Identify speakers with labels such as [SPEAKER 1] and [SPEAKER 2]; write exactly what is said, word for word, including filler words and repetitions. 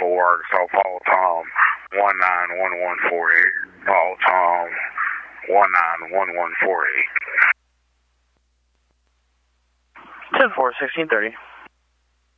[SPEAKER 1] four, Arkansas, Paul Tom, one nine one one four eight, Paul Tom, one nine one one four eight.
[SPEAKER 2] ten four, sixteen thirty.